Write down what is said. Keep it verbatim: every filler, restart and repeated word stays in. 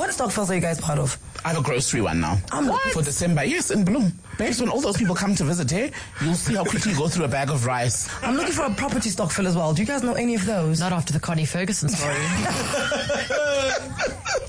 What stock fills are you guys part of? I have a grocery one now. Um, what? For December. Yes, in Bloom. Babes, when all those people come to visit here, you'll see how quickly you go through a bag of rice. I'm looking for a property stock fill as well. Do you guys know any of those? Not after the Connie Ferguson story.